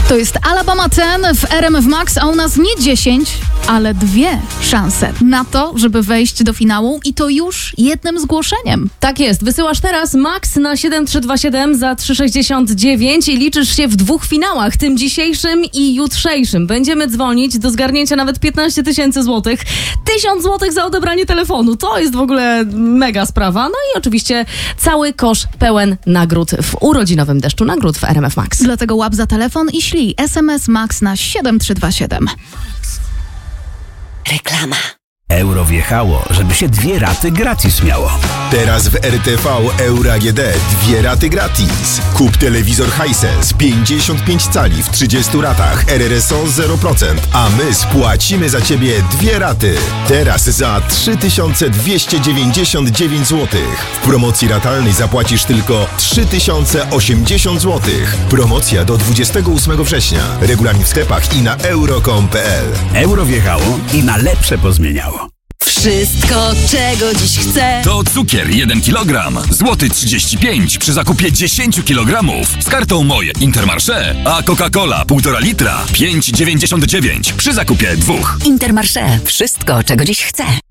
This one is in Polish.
To jest Alabama Ten w RMF Max, a u nas nie 10, ale 2 szanse na to, żeby wejść do finału i to już jednym zgłoszeniem. Tak jest, wysyłasz teraz Max na 7327 za 3,69 i liczysz się w 2 finałach, tym dzisiejszym i jutrzejszym. Będziemy dzwonić do zgarnięcia nawet 15 000 złotych. 1000 złotych za odebranie telefonu. To jest w ogóle mega sprawa. No i oczywiście cały kosz pełen nagród w urodzinowym deszczu nagród w RMF Max. Dlatego łap za telefon i ślij SMS Max na 7327. Reklama. Euro wjechało, żeby się 2 raty gratis miało. Teraz w RTV Euro AGD 2 raty gratis. Kup telewizor Hisense 55 cali w 30 ratach RRSO 0%, a my spłacimy za Ciebie 2 raty. Teraz za 3299 zł. W promocji ratalnej zapłacisz tylko 3080 zł. Promocja do 28 września. Regulamin w sklepach i na euro.com.pl. Euro wjechało i na lepsze pozmieniało. Wszystko, czego dziś chcę. To cukier 1 kg, złoty 35 przy zakupie 10 kg z kartą Moje Intermarché, a Coca-Cola 1,5 litra 5,99 przy zakupie 2. Intermarché. Wszystko, czego dziś chcę.